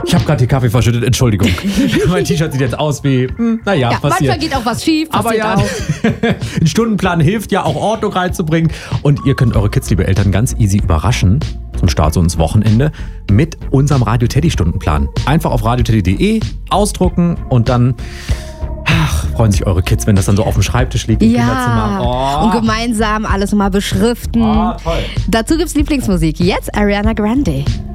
Ich habe gerade den Kaffee verschüttet, Entschuldigung. Mein T-Shirt sieht jetzt aus wie, Ja, passiert. manchmal geht auch was schief, Aber passiert ja, auch. ein Stundenplan hilft ja auch Ordnung reinzubringen. Und ihr könnt eure Kids, liebe Eltern, ganz easy überraschen zum Start so ins Wochenende mit unserem Radio Teddy Stundenplan. Einfach auf radioteddy.de ausdrucken und dann freuen sich eure Kids, wenn das dann so auf dem Schreibtisch liegt im Kinderzimmer. Ja, und gemeinsam alles nochmal beschriften. Toll. Dazu gibt's Lieblingsmusik. Jetzt Ariana Grande.